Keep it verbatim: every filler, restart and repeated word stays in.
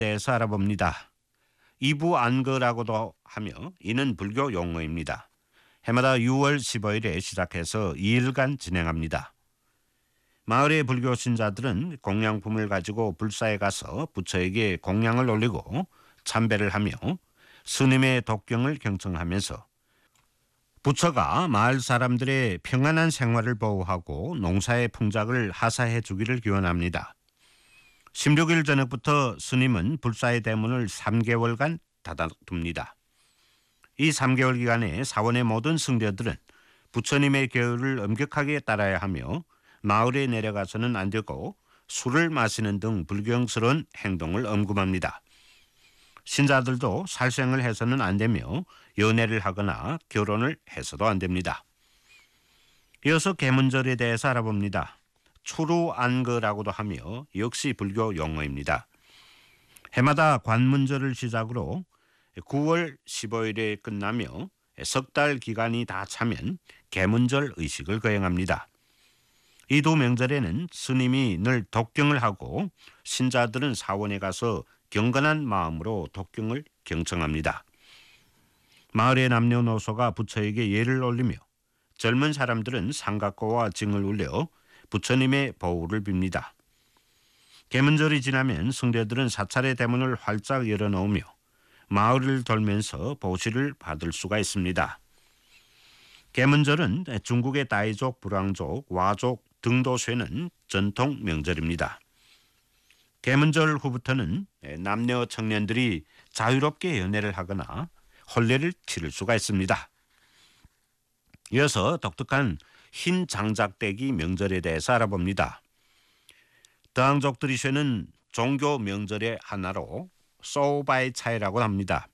대해서 알아봅니다. 이부 안거라고도 하며 이는 불교 용어입니다. 해마다 유월 십오일에 시작해서 이 일간 진행합니다. 마을의 불교 신자들은 공양품을 가지고 불사에 가서 부처에게 공양을 올리고 참배를 하며 스님의 독경을 경청하면서 부처가 마을 사람들의 평안한 생활을 보호하고 농사의 풍작을 하사해 주기를 기원합니다. 십육일 저녁부터 스님은 불사의 대문을 삼 개월간 닫아둡니다. 이 삼 개월 기간에 사원의 모든 승려들은 부처님의 계율을 엄격하게 따라야 하며 마을에 내려가서는 안 되고 술을 마시는 등 불경스러운 행동을 엄금합니다. 신자들도 살생을 해서는 안 되며 연애를 하거나 결혼을 해서도 안 됩니다. 이어서 계문절에 대해서 알아봅니다. 추루안거라고도 하며 역시 불교 용어입니다. 해마다 관문절을 시작으로 구월 십오일에 끝나며 석 달 기간이 다 차면 계문절 의식을 거행합니다. 이 두 명절에는 스님이 늘 독경을 하고 신자들은 사원에 가서 경건한 마음으로 독경을 경청합니다. 마을의 남녀노소가 부처에게 예를 올리며 젊은 사람들은 상각고와 징을 울려 부처님의 보호를 빕니다. 계문절이 지나면 승려들은 사찰의 대문을 활짝 열어놓으며 마을을 돌면서 보시를 받을 수가 있습니다. 계문절은 중국의 다이족, 불황족, 와족 등도 쇠는 전통 명절입니다. 계문절 후부터는 남녀 청년들이 자유롭게 연애를 하거나 혼례를 치를 수가 있습니다. 이어서 독특한 흰 장작대기 명절에 대해서 알아봅니다. 더항족들이 쇠는 종교 명절의 하나로 소바이차이라고 합니다.